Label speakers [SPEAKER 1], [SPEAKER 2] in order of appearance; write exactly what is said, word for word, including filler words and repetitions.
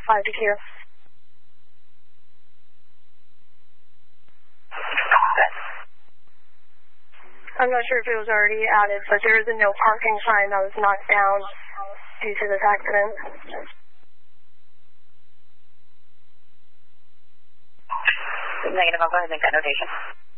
[SPEAKER 1] five to Q. I'm not sure if it was already added, but there is a no parking sign that was knocked down due to this accident.
[SPEAKER 2] Negative, I'll go ahead and make that notation.